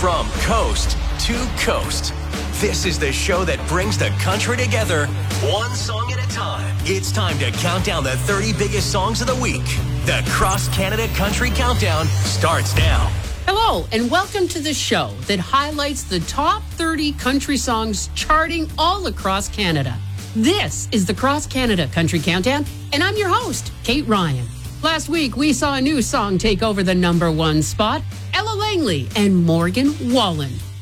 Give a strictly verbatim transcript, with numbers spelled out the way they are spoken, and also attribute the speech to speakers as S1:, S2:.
S1: From coast to coast, this is the show that brings the country together, one song at a time. It's time to count down the thirty biggest songs of the week. The Cross Canada Country Countdown starts now.
S2: Hello, and welcome to the show that highlights the top thirty country songs charting all across Canada. This is the Cross Canada Country Countdown, and I'm your host, Kate Ryan. Last week, we saw a new song take over the number one spot, Ella Langley and Morgan Wallen.